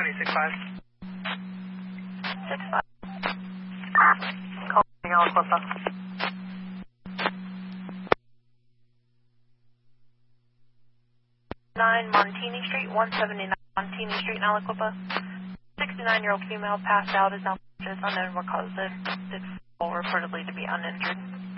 County 6-5. 6-5. Calling Aliquippa. 9 Montini Street, 179 Montini Street in Aliquippa. 69-year-old female passed out, is now conscious, unknown what caused it. It's reportedly to be uninjured.